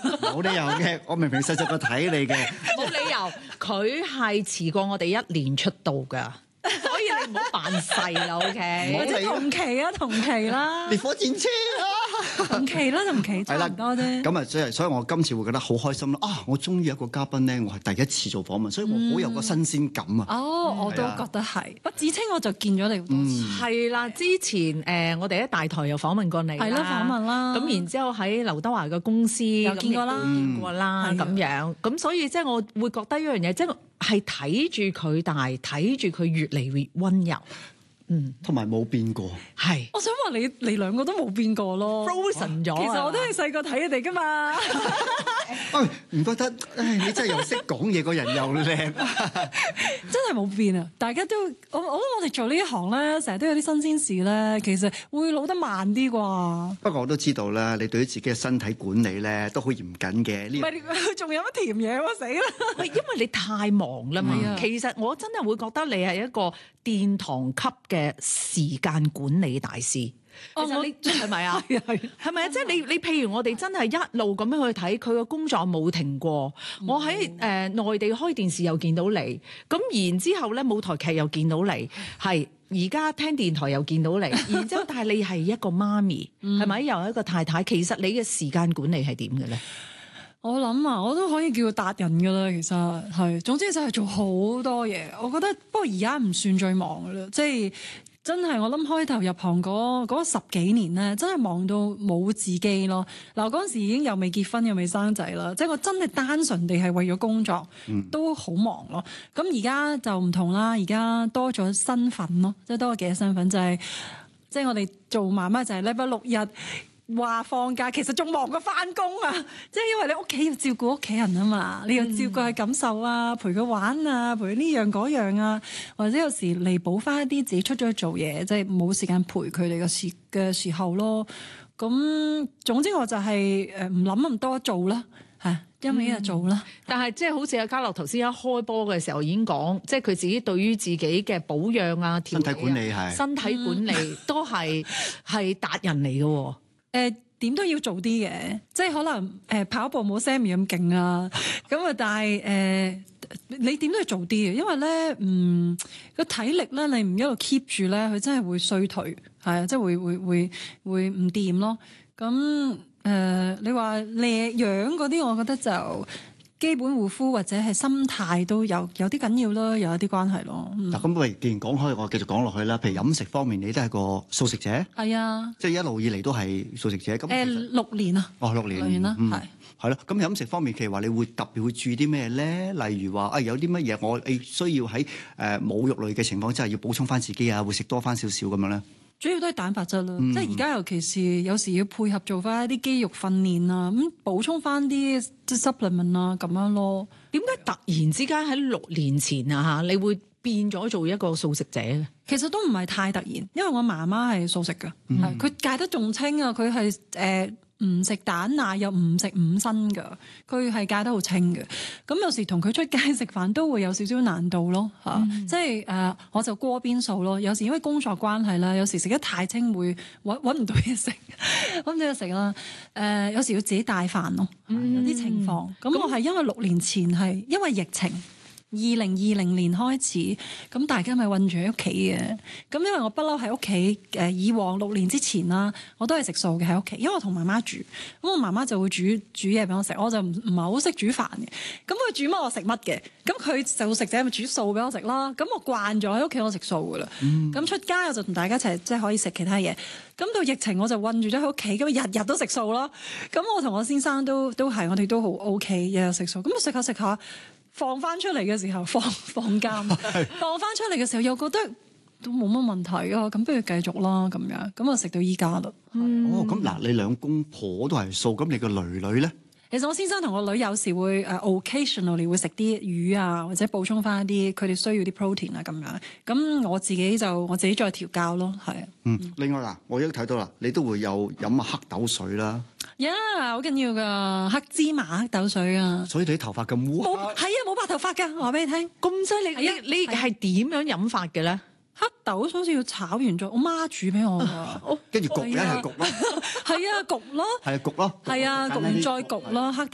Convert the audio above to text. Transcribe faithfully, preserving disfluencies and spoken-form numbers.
冇理由嘅，我明明細細個睇你嘅， 冇理由，佢係遲過我哋一年出道㗎，所以你唔好扮細啦，OK？ 或者同期啊，同期啦， 烈火戰車啊！ 同期啦，同期差唔多啫。 咁啊，所以所以我今次會覺得好開心啦！啊，我終於有一個嘉賓咧，我係第一次做訪問，所以我好有個新鮮感啊！ 哦，我都覺得係。不芷菁我就見咗你好多次。 係啦，之前誒我哋喺大台又訪問過你啦， 係啦，訪問啦。 咁然之後喺劉德華嘅公司又見過啦， 見過啦咁樣。咁所以即係我會覺得一樣嘢，即係係睇住佢大，睇住佢越嚟越溫柔。嗯， 同埋冇變過， 係。 我想話你你兩個都冇變過咯 ，frozen 咗。 其實我都係細個睇你哋噶嘛。 唉，唔覺得？唉，你真係又識講嘢，個人又靚， 真係冇變啊！大家都我我我哋做呢一行咧，成日都有啲新鮮事咧，其實會老得慢啲啩。 不過我都知道啦，你對於自己嘅身體管理咧都好嚴謹嘅。 唔係，仲有乜甜嘢喎？死啦！ 喂，因為你太忙啦嘛。 嗯、 其實我真係會覺得你係一個殿堂級嘅時間管理大師。 哦、 其實你係咪啊？ 係係係咪啊？即係你你譬如我哋真係一路咁樣去睇佢個工作冇停過。嗯、我喺誒、呃、內地開電視又見到你，咁然之後咧舞台劇又見到你，係而家聽電台又見到你，然之後但係你係一個媽咪，係咪、嗯、又係一個太太？其實你嘅時間管理係點嘅咧？ 我諗啊，我都可以叫達人噶啦，其實係，總之就係做好多嘢。我覺得不過而家唔算最忙噶啦，即係真係我諗開頭入行嗰嗰十幾年咧，真係忙到冇自己咯。嗱，嗰陣時已經又未結婚又未生仔啦，即係我真係單純地係為咗工作， 嗯、都好忙咯。咁而家就唔同啦，而家多咗身份咯，即係多咗幾個身份，就係即係我哋做媽媽就係禮拜六日。話放假其實仲忙過翻工啊！即係因為你屋企要照顧屋企人啊嘛，你要照顧佢感受啊，陪佢玩啊，陪佢呢樣嗰樣啊，或者有時彌補翻一啲自己出咗去做嘢，即係冇時間陪佢哋嘅時嘅時候咯。咁總之我就係誒唔諗咁多做啦，係一味就做啦。 嗯、但係即係好似阿嘉樂頭先一開波嘅時候已經講，即係佢自己對於自己嘅保養啊、調理啊、 身體管理係身體管理、嗯、都係係達人嚟嘅喎。 誒點、呃、都要做啲嘅，即係可能誒、呃、跑步冇 Sammy 咁勁啊，咁啊但係誒、呃、你點都要做啲嘅，因為咧嗯個體力咧你唔一路 keep 住咧，佢真係會衰退，係啊，即係會會會會唔掂咯。咁誒、呃、你話靚樣嗰啲，我覺得就基本護膚或者係心態都有有啲緊要咯，有一啲關係咯。 嗱、嗯，咁喂，既然講開，我繼續講落去啦。譬如飲食方面，你都係個素食者，係啊， 即係一路以嚟都係素食者。咁誒六年啊， 哦六年， 六年啦，係係咯。咁飲食方面，譬如話，你會特別會注意啲咩咧？例如話啊，有啲乜嘢我誒需要喺誒冇肉類嘅情況之下要補充翻自己啊，會食多翻少少咁樣咧？ 主要都係蛋白質啦， 嗯、 即係而家尤其是有時要配合做翻一啲肌肉訓練啊，咁補充翻啲即係 supplement 啊咁樣咯。 點解突然之間喺六年前啊嚇，你會變咗做一個素食者咧？ 其實都唔係太突然，因為我媽媽係素食嘅，係佢、嗯、戒得仲清啊，佢係誒唔食蛋奶又唔食五辛㗎，佢係戒得好清嘅。咁有時同佢出街食飯都會有少少難度咯嚇，嗯、即係誒、呃、我就過邊數咯。有時因為工作關係啦，有時食得太清會揾揾唔到嘢食，揾唔到嘢食啦。誒、呃、有時要自己帶飯咯，嗯、有啲情況。咁、嗯、我係因為六年前係因為疫情。二零二零年開始，咁大家咪韞住喺屋企嘅。咁因為我不嬲喺屋企，誒以往六年之前啦，我都係食素嘅喺屋企，因為我同媽媽住，咁我媽媽就會煮煮嘢俾我食，我就唔唔係好識煮飯嘅。咁佢煮乜我食乜嘅，咁佢就食者咪煮素俾我食啦。咁我慣咗喺屋企我食素噶啦。咁、嗯、出街我就同大家一齊即係可以食其他嘢。咁到疫情我就韞住咗喺屋企，咁日日都食素咯。咁我同我先生都都係，我哋都好 OK，日日食素。咁我食下食下。放翻出嚟嘅時候，放放監，放翻出嚟嘅時候又覺得都冇乜問題啊，咁不如繼續啦咁樣，咁啊食到依家啦。 嗯、哦，咁嗱，你兩公婆都係素，咁你個女女咧？ 其實我先生同我女有時會誒、uh, occasionally 會食啲魚啊，或者補充翻一啲佢哋需要啲 protein 啊咁樣。咁我自己就我自己再調教咯，係。 嗯，另外嗱，我已經睇到啦，你都會有飲黑豆水啦。 呀，好緊要噶，黑芝麻黑豆水啊。 所以你啲頭髮咁烏黑。 冇，係啊，冇白頭髮㗎，話俾你聽。 咁犀利，你你係點樣飲法嘅咧？ 黑豆好似要炒完再，我媽煮俾我㗎， 跟住焗一係焗咯， 係啊焗咯， 係啊焗咯， 係啊焗完再焗咯黑。